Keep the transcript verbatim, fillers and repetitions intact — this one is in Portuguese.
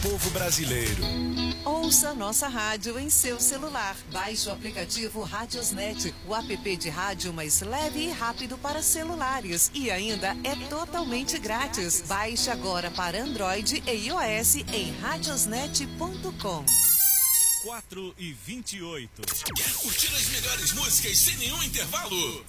povo brasileiro. Ouça nossa rádio em seu celular. Baixe o aplicativo Radiosnet, o app de rádio mais leve e rápido para celulares. E ainda é totalmente grátis. Baixe agora para Android e iOS em radiosnet ponto com. quatro e vinte e oito. Quer curtir as melhores músicas sem nenhum intervalo?